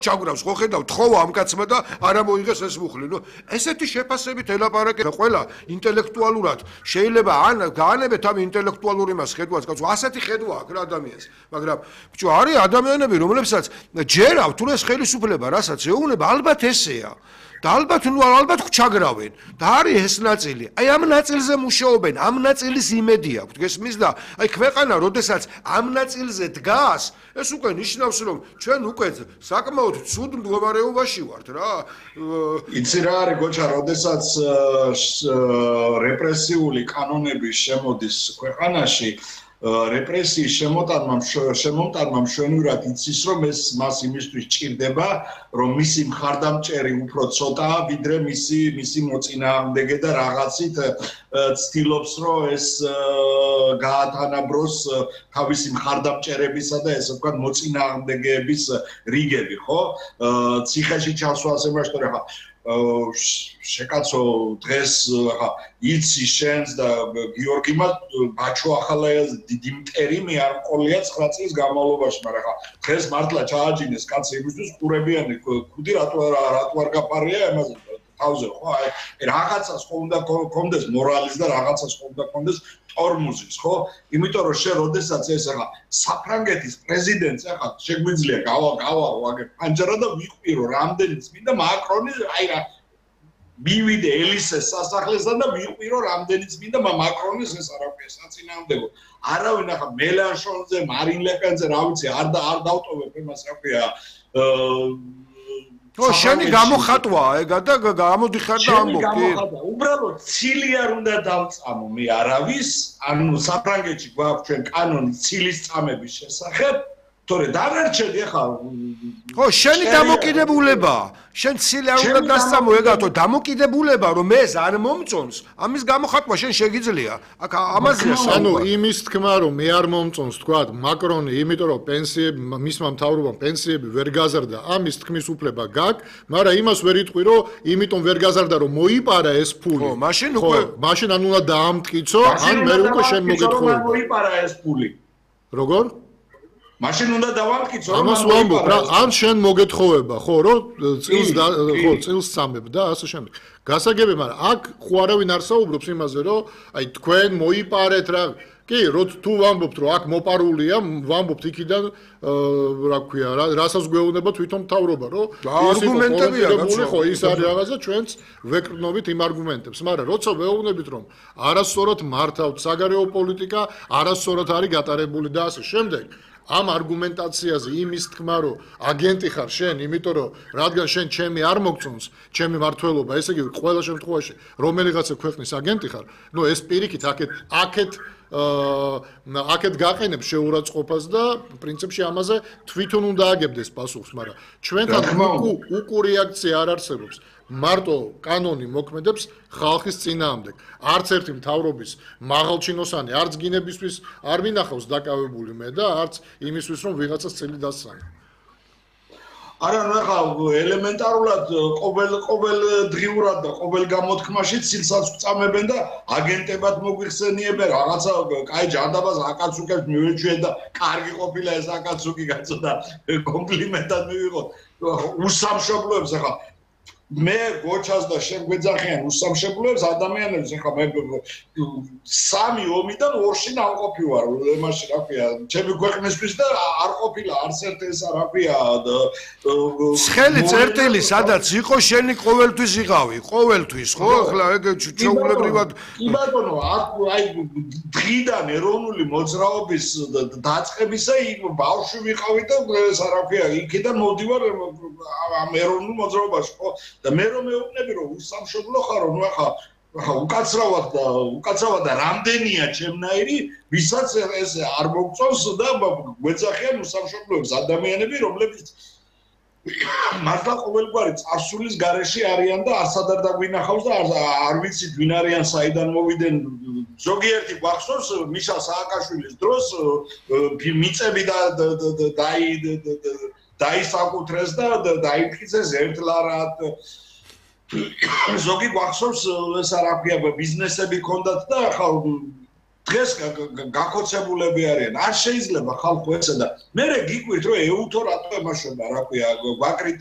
ჩაგვრავს ხო ხედავ თხოვა ამ კაცმა და არა მოიღეს ეს მუხლი. ნუ ესეთი შეფასებით ელაპარაკე ყველა ინტელექტუალურად შეიძლება ან გაანებეთ ამ ინტელექტუალურ იმას ხედვას კაცო ასეთი ხედვა აქვს რა ადამიანს მაგრამ ბიჭო არის ადამიანები რომლებსაც ჯერავთ თუ ეს ხელისუფლება რასაც ეუბნება ალბათ ესეა და ალბათ ჩაგრავენ და არის ეს ნაწილი აი ამ ნაწილზე მუშაობენ ამ ნაწილის იმედი აქვს გესმის და აი ქვეყანა როდესაც ამ ნაწილზე დგას ეს უკვე ნიშნავს რომ ჩვენ უკვე საკმაოდ ცუდ მდგომარეობაში ვართ რა იცი რა არის გოჩა როდესაც რეპრესიული კანონები შემოდის ქვეყანაში რეპრესიის შემომტანმა მშვენივრად იცის რომ ეს მას იმისთვის ჭირდება რომ მისი მხარდამჭერი უფრო ცოტაა ვიდრე მისი მოწინააღმდეგე და რაღაცით ცდილობს რომ ეს გაათანაბროს თავისი მხარდამჭერებისა და ესე ვთქვათ მოწინააღმდეგეების რიგები ხო ციხეში ჩასვას ემაშტორე ხა შეკაცო დღეს ხა იცი შენს და გიორგიმა ბაჩო ახალა დიდი მტერი არ ყოლია 9 წლის განმავლობაში მაგრამ ხა დღეს მართლა ჩააჯინეს კაცი იმისთვის ყურებიანი ქუდი რატო არ გაპარია ამაზე თავზე ხო აი რაღაცას ხო უნდა კონდეს მორალის და რაღაცას ხო უნდა კონდეს ტორმუზის ხო იმიტომ რომ შენ როდესაც ეს ახლა საფრანგეთის პრეზიდენტს ახლა შეგვიძლია გავარო აგერ პანჯარა და ვიყვირო რამდენიც მინდა მაკრონი აი რა მივიდე ელისეს სასახლესთან და ვიყვირო რამდენიც მინდა მაკრონის ეს არაფერი საწინააღმდეგო არავინ ახლა მელანშონზე მარინ ლეპენზე რა ვიცი არ დავტოვებ იმას რა ქვია ო შენი გამოხატვა ეგა და გამოდიხარ და ამბობ უბრალოდ ცილი არ უნდა დავწამო მე არავის ანუ საფრანგეთში გვაქვს ჩვენ კანონი ცილის წამების შესახებ თორე დანარჩენი ახლა ხო შენი დამოკიდებულება შენ ცილი არ უნდა დასწამო ეგათო დამოკიდებულება რომ ეს არ მომწონს ამის გამოხატვა შენ შეგიძლია აქ ამაზეა ანუ იმის თქმა რომ მე არ მომწონს თქვა მაკრონი იმიტომ რომ პენსიები მისმა მთავრობამ პენსიები ვერ გაზარდა ამის თქმის უფლება გაქვს მაგრამ იმას ვერ იტყვი რომ იმიტომ ვერ გაზარდა რომ მოიპარა ეს ფული ხო მაშინ უკვე მაშინ ან უნდა დაამტკიცო ან მე უკვე შენ მოგეთხოვე მოიპარა ეს ფული როგორ მაშინ უნდა დავამტკიცო რომ ამას ვამბობ რა ან შენ მოგეთხოვება ხო რომ წილს წამებ და ასე შემდეგ გასაგები მაგრამ აქ ხო არავინ არ საუბრობს იმაზე რომ აი თქვენ მოიპარეთ რა კი რო თუ ვამბობთ რომ აქ მოპარულია ვამბობთ იქიდან რა ქვია რასაც გვეუბნება თვითონ მთავრობა რომ არგუმენტებია ხო ის არის რაღაცა ჩვენც ვეკრნობით იმ არგუმენტებს მაგრამ როცა ვეუბნებით რომ არასწორად მართავთ საგარეო პოლიტიკა არასწორად არის გატარებული და ასე შემდეგ ამ არგუმენტაციაზე იმის თქმა რომ აგენტი ხარ შენ იმიტომ რომ რადგან შენ ჩემი არ მოგწონს ჩემი მართლობა ესე იგი ყველა შემთხვევაში რომელიღაცა ქვეყნის აგენტი ხარ ნუ ეს პირიქით აქეთ გაყენებ შეურაცხყოფას და პრინციპში ამაზე თვითონ უნდა აგებდეს პასუხს მაგრამ ჩვენთან უკუ რეაქცია არ არსებობს მარტო კანონი მოქმედებს ხალხის წინააღმდეგ არც ერთი მთავრობის მაღალჩინოსანი არც გინებისთვის არ მინახავს დაკავებული მე და არც იმისთვის რომ ვიღაცას წილი დასწრან არა ნახა ელემენტარულად ყოველ დღიურად და ყოველ გამოთქმაში ცილსაც წამებენ და აგენტებად მოგვიხსენიებენ რაღაცა კაი ჯანდაბას აკაცუკებს მივეჩვიეთ და კარგი ყოფილა ეს აკაცუკი კაცო და კომპლიმენტად მივიღოთ უსამშობლოებს ახლა მე გოჩას და შენ გვეძახიან უსამშობლოებს ადამიანებს ახლა მე სამი ომიდან ორში ნამყოფი ვარ იმაში რა ქვია ჩემი ქვეყნისთვის და არ ყოფილა არც ერთ ეს რა ქვია ცხელი წერტილი სადაც იყო შენი ყოველთვის იყავი ყოველთვის ხო ახლა ეგ ჩაულებრივად კი ბატონო აი დღიდან ეროვნული მოძრაობის დაწყებისა იქ ბავშვი ვიყავი და ეს რა ქვია იქიდან მოვდივარ ამ ეროვნულ მოძრაობაში ხო და მე რომ მეუბნები რომ უსამშობლო ხარო ნუ ახლა უკაცრავად და რამდენია ჩემნაირი ვისაც ეს არ მოგწონს და გვეძახიან უსამშობლოებს ადამიანები რომლებიც მართლა ყოველგვარი წარსულის გარეშე არიან და არც არ დაგვინახავს და არ ვიცით ვინ არიან საიდან მოვიდნენ ზოგიერთი გვახსოვს მიშა სააკაშვილის დროს მიწები და დაისაკუთრეს და დაიფხიზეს ერთლარად ზოგი გვახსოვს ეს არაფია ბიზნესები ქონდათ და ხა დღეს გაქოცებულები არიან. არ შეიძლება ხალხო ეცა და მე გიკვირთ რომ ეუთო რატო ემაშობა, რა ქვია, გვაკრიტიკებს